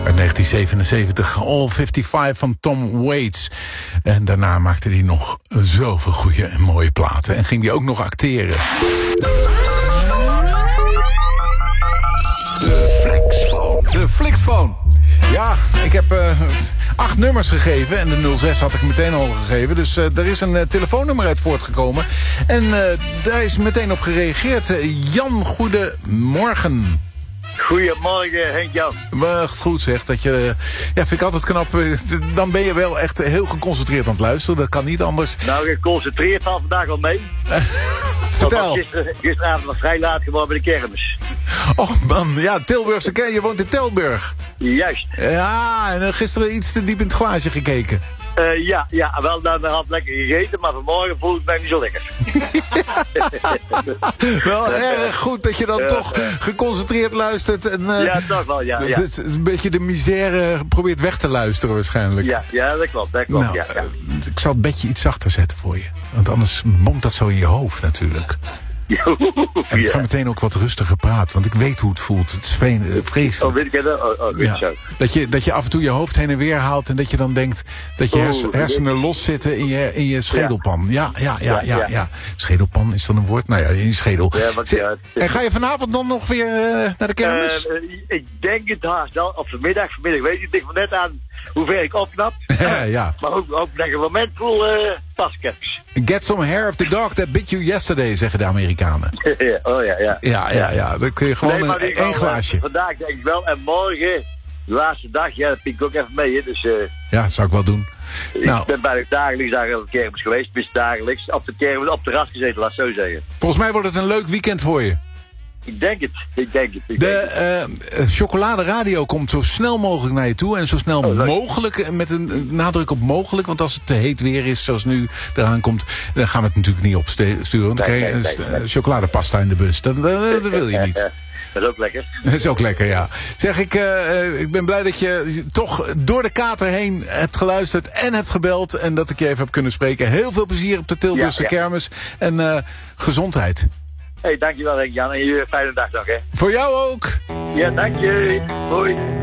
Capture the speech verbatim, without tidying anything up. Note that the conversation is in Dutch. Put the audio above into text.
negentien zevenenzeventig, All vijfenvijftig van Tom Waits. En daarna maakte hij nog zoveel goede en mooie platen. En ging hij ook nog acteren. De Flixphone. De Flixphone. Ja, ik heb uh, acht nummers gegeven. En de nul zes had ik meteen al gegeven. Dus uh, er is een uh, telefoonnummer uit voortgekomen. En uh, daar is meteen op gereageerd. Uh, Jan, goedemorgen. Goedemorgen, Henk-Jan. Uh, goed zeg, dat je... Ja, vind ik altijd knap. Dan ben je wel echt heel geconcentreerd aan het luisteren. Dat kan niet anders. Nou, geconcentreerd valt vandaag al mee. Vertel. Gister, gisteravond was vrij laat geworden bij de kermis. Och man, ja, Tilburgse ken je woont in Tilburg. Juist. Ja, en gisteren iets te diep in het glaasje gekeken. Uh, ja, ja, wel dan had lekker gegeten, maar vanmorgen voel ik mij niet zo lekker. Wel erg goed dat je dan uh, toch uh, geconcentreerd luistert. En, uh, ja, toch wel, ja. ja. Het, het, een beetje de misère probeert weg te luisteren waarschijnlijk. Ja, ja dat klopt, dat klopt, nou, ja, ja. Uh, ik zal het bedje iets zachter zetten voor je. Want anders bonkt dat zo in je hoofd natuurlijk. En ik ga meteen ook wat rustiger praten, want ik weet hoe het voelt. Het is vreselijk. Oh, weet ik dat? Oh, oh, ja. zo. Dat je, dat je af en toe je hoofd heen en weer haalt en dat je dan denkt dat je hers, hersenen los zitten in je, in je schedelpan. Ja, ja, ja, ja, ja, ja. Schedelpan is dan een woord? Nou ja, in je schedel. Ja, want, ja, en ga je vanavond dan nog weer uh, naar de kermis? Uh, uh, ik denk het haast wel. Of vanmiddag, vanmiddag weet je, het ligt van net aan hoe ver ik opknap. Ja, ja. Maar ook, ook dat ik een moment voel, uh, paskeps. Get some hair of the dog that bit you yesterday, zeggen de Amerikanen. Oh ja, ja. Ja, ja, ja. Dan kun je gewoon nee, een, één glaasje. Uh, vandaag denk ik wel. En morgen, de laatste dag, ja, dat pik ik ook even mee. Hè, dus, uh, ja, zou ik wel doen. Ik nou. ben bijna dagelijks daar op de kermis geweest. Dus dagelijks op de kermis, op de terras gezeten, laat het zo zeggen. Volgens mij wordt het een leuk weekend voor je. Ik denk het, ik denk het. Ik de denk het. Uh, chocoladeradio komt zo snel mogelijk naar je toe. En zo snel oh, mogelijk, met een nadruk op mogelijk. Want als het te heet weer is, zoals nu eraan komt, dan gaan we het natuurlijk niet opsturen. Want dan krijg je nee, nee, nee. chocoladepasta in de bus. Dat, dat, dat wil je niet. Dat is ook lekker. Dat is ook lekker, ja. Zeg, ik, uh, ik ben blij dat je toch door de kater heen hebt geluisterd en hebt gebeld. En dat ik je even heb kunnen spreken. Heel veel plezier op de Tilburgse ja, ja. kermis. En uh, gezondheid. Hé, hey, dankjewel Henk-Jan. En jullie fijne dag nog, hè. Voor jou ook. Ja, dank je. Hoi.